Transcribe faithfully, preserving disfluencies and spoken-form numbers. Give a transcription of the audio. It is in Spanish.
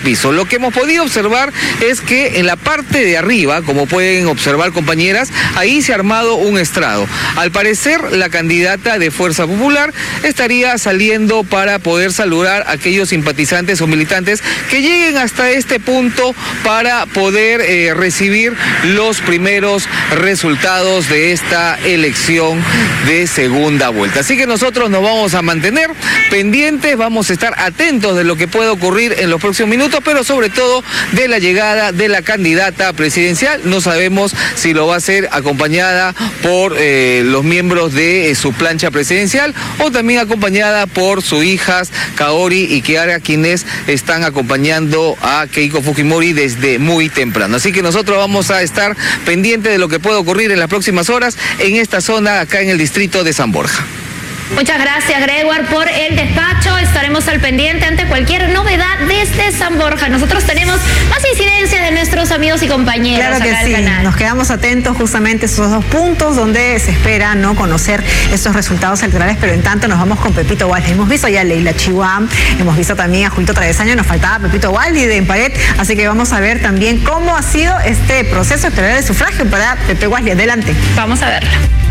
piso. Lo que hemos podido observar es que en la parte de arriba, como pueden observar compañeras, ahí se ha armado un estrado. Al parecer, la candidata de Fuerza Popular estaría saliendo para poder saludar a aquellos simpatizantes o militantes que lleguen hasta este punto para poder eh, recibir los primeros resultados de esta elección de segunda vuelta. Así que nosotros nos vamos a mantener pendientes, vamos a estar atentos de lo que pueda ocurrir en los próximos minutos, pero sobre todo de la llegada de la candidata presidencial. No sabemos si lo va a hacer acompañada por eh, los miembros de eh, su plancha presidencial o también acompañada por sus hijas Kaori y Kiara, quienes están acompañando a Keiko Fujimori desde muy temprano. Así que nosotros vamos a estar pendientes de lo que pueda ocurrir en las próximas horas en esta zona acá en el distrito de San Borja. Muchas gracias, Gregoire, por el despacho. Estaremos al pendiente ante cualquier novedad desde San Borja. Nosotros tenemos más incidencias de nuestros amigos y compañeros. Claro que acá sí, del canal. Nos quedamos atentos justamente a esos dos puntos donde se espera no conocer estos resultados electorales, pero en tanto nos vamos con Pepito Waldi. Hemos visto ya a Leila Chihuahua, hemos visto también a Julito Travesaño, nos faltaba Pepito Waldi de Emparet, así que vamos a ver también cómo ha sido este proceso electoral de sufragio para Pepe Waldi. Adelante. Vamos a verla.